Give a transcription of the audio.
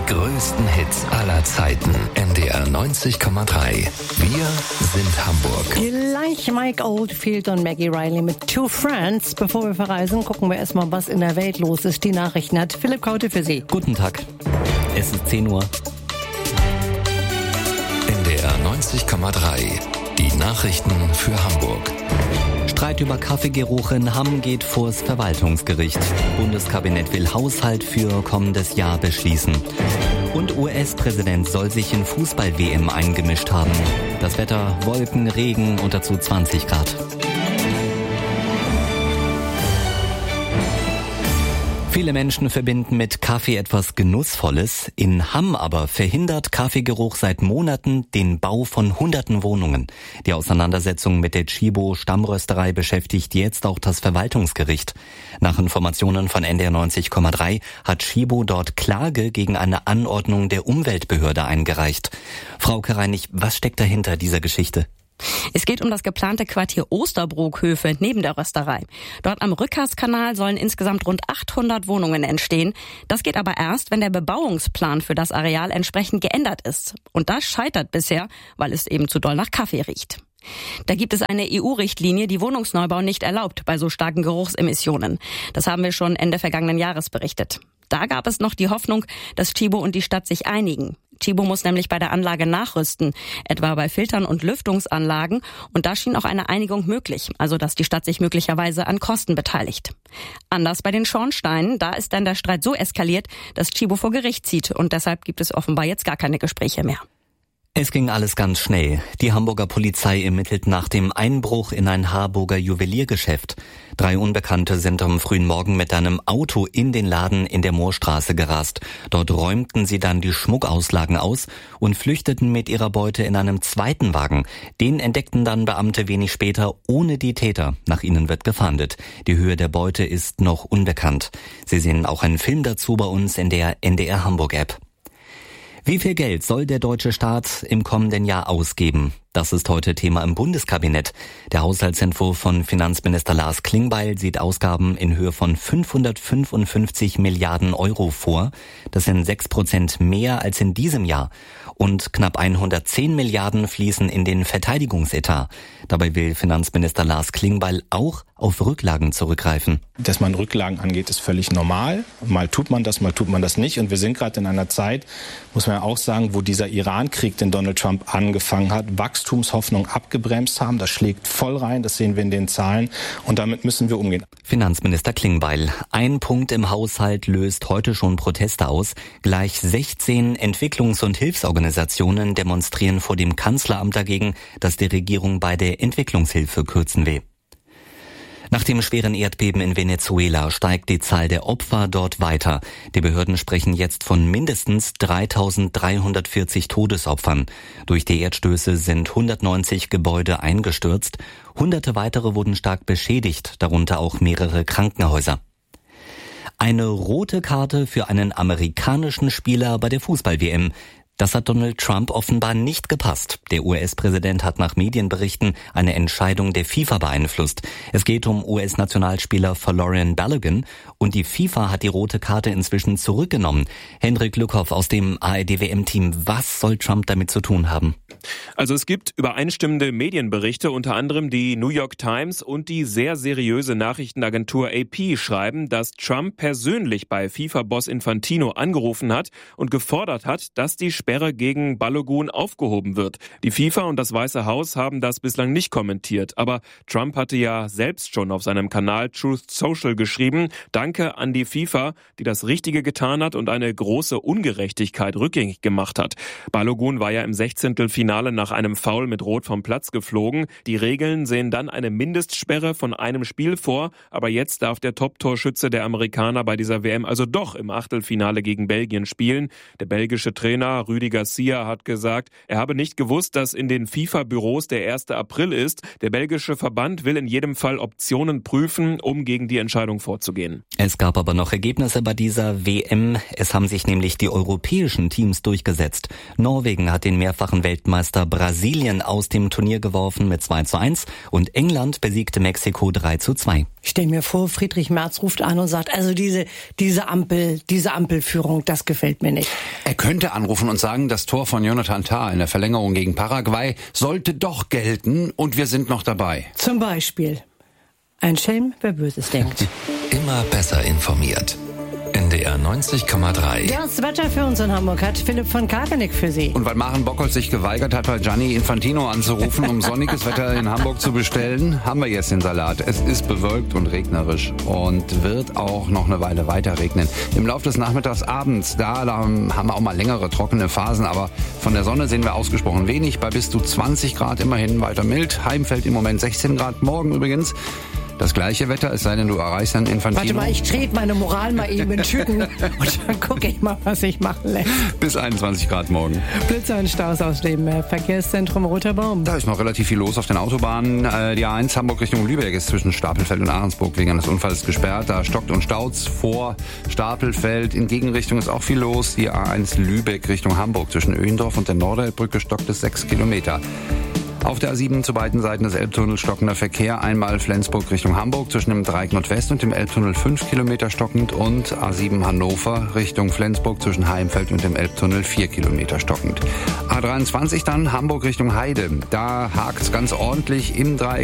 größten Hits aller Zeiten. NDR 90,3. Wir sind Hamburg. Gleich Mike Oldfield und Maggie Riley mit Two Friends. Bevor wir verreisen, gucken wir erstmal, was in der Welt los ist. Die Nachrichten hat Philipp Kaute für Sie. Guten Tag. Es ist 10 Uhr. NDR 90,3. Die Nachrichten für Hamburg. Streit über Kaffeegeruch in Hamm geht vors Verwaltungsgericht. Bundeskabinett will Haushalt für kommendes Jahr beschließen. Und US-Präsident soll sich in Fußball-WM eingemischt haben. Das Wetter, Wolken, Regen und dazu 20 Grad. Viele Menschen verbinden mit Kaffee etwas Genussvolles. In Hamm aber verhindert Kaffeegeruch seit Monaten den Bau von hunderten Wohnungen. Die Auseinandersetzung mit der Tchibo Stammrösterei beschäftigt jetzt auch das Verwaltungsgericht. Nach Informationen von NDR 90,3 hat Tchibo dort Klage gegen eine Anordnung der Umweltbehörde eingereicht. Frau Kereinig, was steckt dahinter dieser Geschichte? Es geht um das geplante Quartier Osterbruckhöfe neben der Rösterei. Dort am Rückerskanal sollen insgesamt rund 800 Wohnungen entstehen. Das geht aber erst, wenn der Bebauungsplan für das Areal entsprechend geändert ist. Und das scheitert bisher, weil es eben zu doll nach Kaffee riecht. Da gibt es eine EU-Richtlinie, die Wohnungsneubau nicht erlaubt bei so starken Geruchsemissionen. Das haben wir schon Ende vergangenen Jahres berichtet. Da gab es noch die Hoffnung, dass Tchibo und die Stadt sich einigen. Tchibo muss nämlich bei der Anlage nachrüsten, etwa bei Filtern und Lüftungsanlagen. Und da schien auch eine Einigung möglich, also dass die Stadt sich möglicherweise an Kosten beteiligt. Anders bei den Schornsteinen, da ist dann der Streit so eskaliert, dass Tchibo vor Gericht zieht. Und deshalb gibt es offenbar jetzt gar keine Gespräche mehr. Es ging alles ganz schnell. Die Hamburger Polizei ermittelt nach dem Einbruch in ein Harburger Juweliergeschäft. 3 Unbekannte sind am frühen Morgen mit einem Auto in den Laden in der Moorstraße gerast. Dort räumten sie dann die Schmuckauslagen aus und flüchteten mit ihrer Beute in einem zweiten Wagen. Den entdeckten dann Beamte wenig später ohne die Täter. Nach ihnen wird gefahndet. Die Höhe der Beute ist noch unbekannt. Sie sehen auch einen Film dazu bei uns in der NDR Hamburg App. Wie viel Geld soll der deutsche Staat im kommenden Jahr ausgeben? Das ist heute Thema im Bundeskabinett. Der Haushaltsentwurf von Finanzminister Lars Klingbeil sieht Ausgaben in Höhe von 555 Milliarden Euro vor. Das sind 6% mehr als in diesem Jahr. Und knapp 110 Milliarden fließen in den Verteidigungsetat. Dabei will Finanzminister Lars Klingbeil auch auf Rücklagen zurückgreifen. Dass man Rücklagen angeht, ist völlig normal. Mal tut man das nicht. Und wir sind gerade in einer Zeit, muss man ja auch sagen, wo dieser Iran-Krieg, den Donald Trump angefangen hat, Wachstumshoffnung abgebremst haben. Das schlägt voll rein, das sehen wir in den Zahlen. Und damit müssen wir umgehen. Finanzminister Klingbeil. Ein Punkt im Haushalt löst heute schon Proteste aus. Gleich 16 Entwicklungs- und Hilfsorganisationen demonstrieren vor dem Kanzleramt dagegen, dass die Regierung bei der Entwicklungshilfe kürzen will. Nach dem schweren Erdbeben in Venezuela steigt die Zahl der Opfer dort weiter. Die Behörden sprechen jetzt von mindestens 3.340 Todesopfern. Durch die Erdstöße sind 190 Gebäude eingestürzt. Hunderte weitere wurden stark beschädigt, darunter auch mehrere Krankenhäuser. Eine rote Karte für einen amerikanischen Spieler bei der Fußball-WM. Das hat Donald Trump offenbar nicht gepasst. Der US-Präsident hat nach Medienberichten eine Entscheidung der FIFA beeinflusst. Es geht um US-Nationalspieler Folarin Balogun und die FIFA hat die rote Karte inzwischen zurückgenommen. Hendrik Lückhoff aus dem ARD-WM-Team, was soll Trump damit zu tun haben? Also es gibt übereinstimmende Medienberichte, unter anderem die New York Times und die sehr seriöse Nachrichtenagentur AP schreiben, dass Trump persönlich bei FIFA-Boss Infantino angerufen hat und gefordert hat, dass die Sperre gegen Balogun aufgehoben wird. Die FIFA und das Weiße Haus haben das bislang nicht kommentiert, aber Trump hatte ja selbst schon auf seinem Kanal Truth Social geschrieben, Danke an die FIFA, die das Richtige getan hat und eine große Ungerechtigkeit rückgängig gemacht hat. Balogun war ja im 16. Finale nach einem Foul mit Rot vom Platz geflogen. Die Regeln sehen dann eine Mindestsperre von einem Spiel vor, aber jetzt darf der Top-Torschütze der Amerikaner bei dieser WM also doch im Achtelfinale gegen Belgien spielen. Der belgische Trainer Rudi Garcia hat gesagt, er habe nicht gewusst, dass in den FIFA-Büros der 1. April ist. Der belgische Verband will in jedem Fall Optionen prüfen, um gegen die Entscheidung vorzugehen. Es gab aber noch Ergebnisse bei dieser WM. Es haben sich nämlich die europäischen Teams durchgesetzt. Norwegen hat den mehrfachen Weltmeister Brasilien aus dem Turnier geworfen mit 2:1 und England besiegte Mexiko 3:2. Ich stelle mir vor, Friedrich Merz ruft an und sagt, also diese Ampelführung, das gefällt mir nicht. Er könnte anrufen und sagen, das Tor von Jonathan Tah in der Verlängerung gegen Paraguay sollte doch gelten und wir sind noch dabei. Zum Beispiel. Ein Schelm, wer Böses denkt. Immer besser informiert. NDR 90,3. Das Wetter für uns in Hamburg hat Philipp von Karkenig für Sie. Und weil Maren Bockholz sich geweigert hat, bei Gianni Infantino anzurufen, um sonniges Wetter in Hamburg zu bestellen, haben wir jetzt den Salat. Es ist bewölkt und regnerisch und wird auch noch eine Weile weiter regnen. Im Laufe des Nachmittags, abends, da haben wir auch mal längere trockene Phasen, aber von der Sonne sehen wir ausgesprochen wenig, bei bis zu 20 Grad immerhin weiter mild. Heimfeld im Moment 16 Grad, morgen übrigens das gleiche Wetter, es sei denn, du erreichst dann Infantino. Warte mal, ich trete meine Moral mal eben in Schütten und dann gucke ich mal, was ich machen lässt. Bis 21 Grad morgen. Blitze und Staus aus dem Verkehrszentrum Roter Baum. Da ist noch relativ viel los auf den Autobahnen. Die A1 Hamburg Richtung Lübeck ist zwischen Stapelfeld und Ahrensburg wegen eines Unfalls gesperrt. Da stockt und staut's vor Stapelfeld. In Gegenrichtung ist auch viel los. Die A1 Lübeck Richtung Hamburg zwischen Öhendorf und der Norderelbbrücke stockt es 6 Kilometer. Auf der A7 zu beiden Seiten des Elbtunnels stockender Verkehr, einmal Flensburg Richtung Hamburg zwischen dem Dreieck Nordwest und dem Elbtunnel 5 Kilometer stockend und A7 Hannover Richtung Flensburg zwischen Heimfeld und dem Elbtunnel 4 Kilometer stockend. A23 dann Hamburg Richtung Heide, da hakt's ganz ordentlich im Dreieck